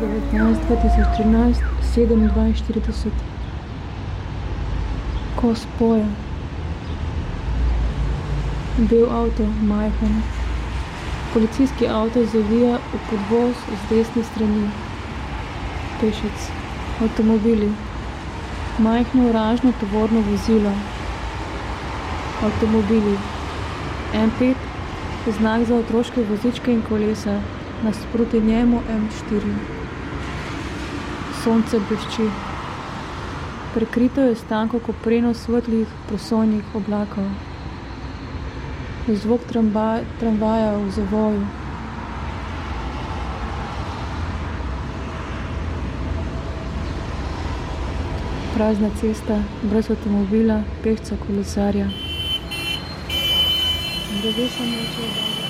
2013, 7:42. Ko spoje. Bel avto, majhen. Policijski avto zavija v podvoz z desne strani. Pešec. Avtomobili. Majhno oranžno tovorno vozilo. Avtomobili. M5, znak za otroške vozičke in kolesa, nasproti njemu M4. Sonce blešči. Prekrito je stanko kopreno svetlih prosojnih oblakov. Zvok tramvaja v zavoju. Prazna cesta, brez avtomobila, pešca, kolesarja. Drevesa nočejo.